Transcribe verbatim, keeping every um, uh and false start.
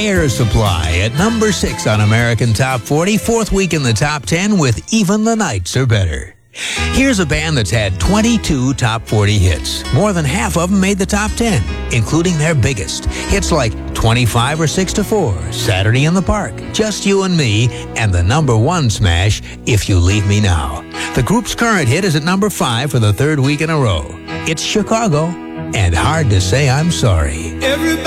Air Supply at number six on American Top forty, fourth week in the top ten with Even the Nights Are Better. Here's a band that's had twenty-two top forty hits. More than half of them made the top ten, including their biggest. Hits like twenty-five or six to four, Saturday in the Park, Just You and Me, and the number one smash, If You Leave Me Now. The group's current hit is at number five for the third week in a row. It's Chicago, and Hard to Say I'm Sorry. Everybody